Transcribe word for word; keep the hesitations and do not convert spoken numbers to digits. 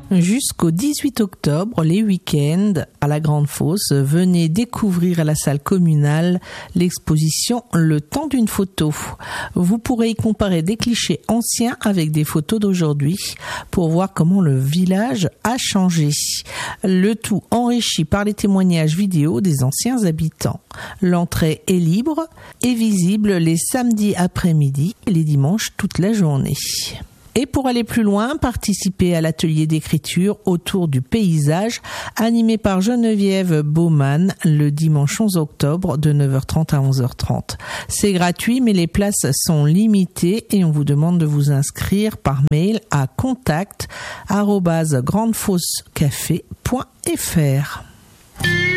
Jusqu'au dix-huit octobre, les week-ends, à la Grande Fosse, venez découvrir à la salle communale l'exposition Le temps d'une photo. Vous pourrez y comparer des clichés anciens avec des photos d'aujourd'hui pour voir comment le village a changé. Le tout enrichi par les témoignages vidéo des anciens habitants. L'entrée est libre et visible les samedis après-midi et les dimanches toute la journée. Et pour aller plus loin, participez à l'atelier d'écriture autour du paysage animé par Geneviève Baumann le dimanche onze octobre de neuf heures trente à onze heures trente. C'est gratuit mais les places sont limitées et on vous demande de vous inscrire par mail à contact arobase grandefossecafe point fr.